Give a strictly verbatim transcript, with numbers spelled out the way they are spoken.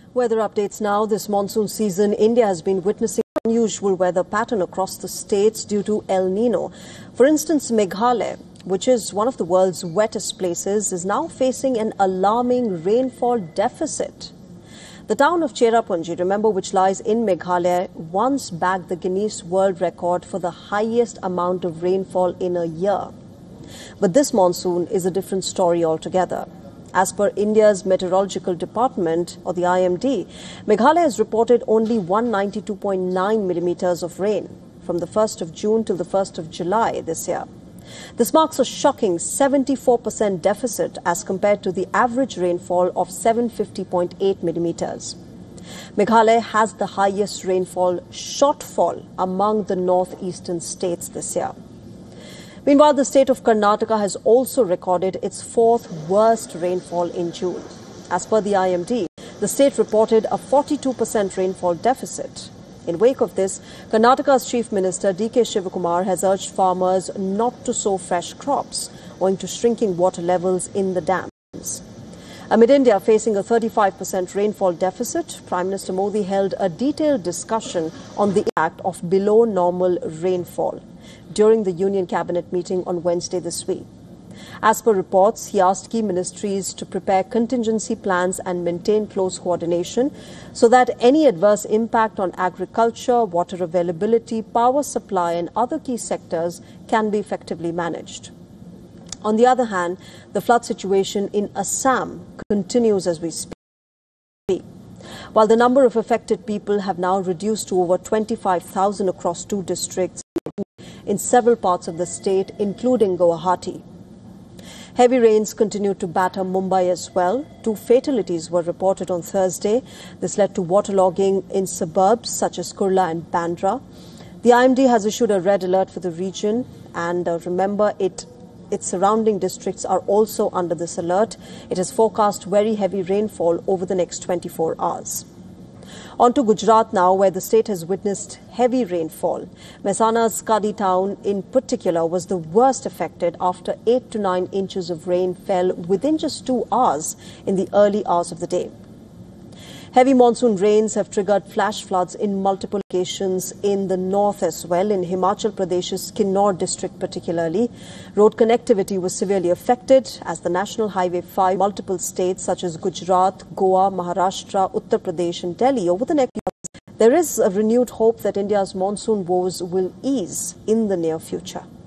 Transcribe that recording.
Weather updates now. This monsoon season, India has been witnessing an unusual weather pattern across the states due to El Nino. For instance, Meghalaya, which is one of the world's wettest places, is now facing an alarming rainfall deficit. The town of Cherrapunji, remember, which lies in Meghalaya, once bagged the Guinness World Record for the highest amount of rainfall in a year. But this monsoon is a different story altogether. As per India's Meteorological Department, or the I M D, Meghalaya has reported only one hundred ninety-two point nine millimeters of rain from the first of June till the first of July this year. This marks a shocking seventy-four percent deficit as compared to the average rainfall of seven hundred fifty point eight millimeters. Meghalaya has the highest rainfall shortfall among the northeastern states this year. Meanwhile, the state of Karnataka has also recorded its fourth worst rainfall in June. As per the I M D, the state reported a forty-two percent rainfall deficit. In wake of this, Karnataka's Chief Minister D K Shivakumar has urged farmers not to sow fresh crops owing to shrinking water levels in the dams. Amid India facing a thirty-five percent rainfall deficit, Prime Minister Modi held a detailed discussion on the impact of below normal rainfall during the Union Cabinet meeting on Wednesday this week. As per reports, he asked key ministries to prepare contingency plans and maintain close coordination so that any adverse impact on agriculture, water availability, power supply and other key sectors can be effectively managed. On the other hand, the flood situation in Assam continues as we speak. While the number of affected people have now reduced to over twenty-five thousand across two districts in several parts of the state, including Guwahati. Heavy rains continued to batter Mumbai as well. Two fatalities were reported on Thursday. This led to waterlogging in suburbs such as Kurla and Bandra. The I M D has issued a red alert for the region, and uh, remember, it its surrounding districts are also under this alert. It has forecast very heavy rainfall over the next twenty-four hours. On to Gujarat now, where the state has witnessed heavy rainfall. Mehsana's Kadi town in particular was the worst affected after eight to nine inches of rain fell within just two hours in the early hours of the day. Heavy monsoon rains have triggered flash floods in multiple locations in the north as well, in Himachal Pradesh's Kinnaur district particularly. Road connectivity was severely affected as the National Highway five, multiple states such as Gujarat, Goa, Maharashtra, Uttar Pradesh and Delhi over the next few months. There is a renewed hope that India's monsoon woes will ease in the near future.